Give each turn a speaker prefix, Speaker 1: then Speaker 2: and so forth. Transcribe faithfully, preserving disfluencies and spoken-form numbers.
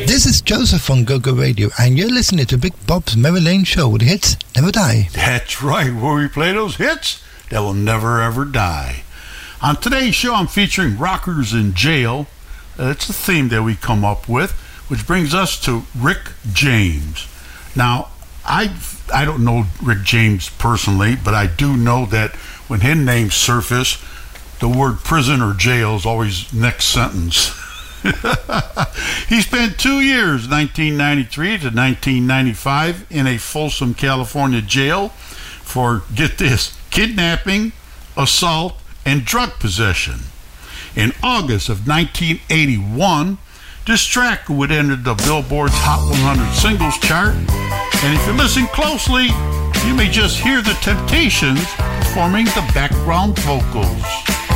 Speaker 1: This is Joseph on Go Go Radio, and you're listening to Big Bob's Merry Lane Show, where the hits never die.
Speaker 2: That's right, where we play those hits that will never ever die. On today's show, I'm featuring Rockers in Jail. Uh, it's a theme that we come up with, which brings us to Rick James. Now, I I don't know Rick James personally, but I do know that when his name surfaced, the word prison or jail is always next sentence. He spent two years, nineteen ninety-three to nineteen ninety-five, in a Folsom, California jail for, get this, kidnapping, assault, and drug possession. In August of nineteen eighty-one, this track would enter the Billboard's Hot one hundred Singles chart, and if you listen closely, you may just hear the Temptations performing the background vocals.